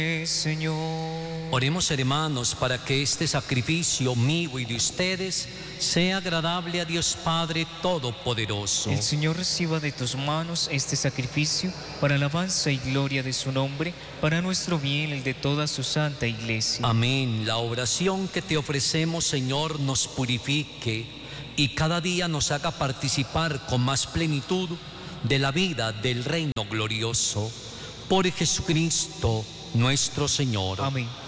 Señor. Oremos, hermanos, para que este sacrificio mío y de ustedes sea agradable a Dios Padre Todopoderoso. El Señor reciba de tus manos este sacrificio para alabanza y gloria de su nombre, para nuestro bien y el de toda su santa Iglesia. Amén. La oración que te ofrecemos, Señor, nos purifique y cada día nos haga participar con más plenitud de la vida del reino glorioso. Por Jesucristo nuestro Señor. Amén.